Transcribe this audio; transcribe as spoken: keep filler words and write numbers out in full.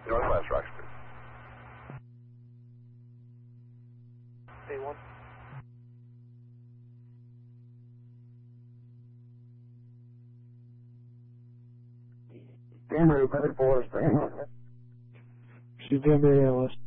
Northwest, Roxbury. A one. Denver, Better Forest, She's doing very L S.